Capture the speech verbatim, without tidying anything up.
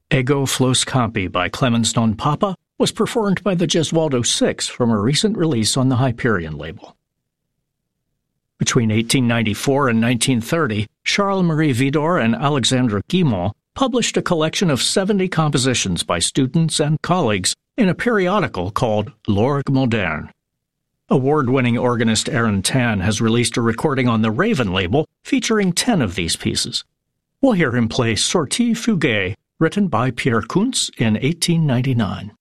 Ego Flos Campi by Clemens non Papa was performed by the Gesualdo Six from a recent release on the Hyperion label. Between eighteen ninety-four and nineteen thirty, Charles-Marie Widor and Alexandre Guilmant published a collection of seventy compositions by students and colleagues in a periodical called L'Orgue Moderne. Award-winning organist Aaron Tan has released a recording on the Raven label featuring ten of these pieces. We'll hear him play Sortie Fugae, written by Pierre Kuntz in eighteen ninety-nine.